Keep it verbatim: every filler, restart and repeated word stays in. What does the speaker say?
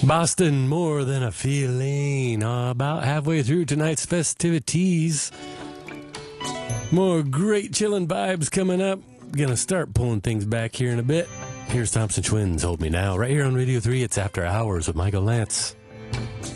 Boston, more than a feeling. Uh, about halfway through tonight's festivities. More great chillin' vibes coming up. Gonna start pulling things back here in a bit. Here's Thompson Twins, Hold Me Now. Right here on Radio three, it's After Hours with Michael Lance.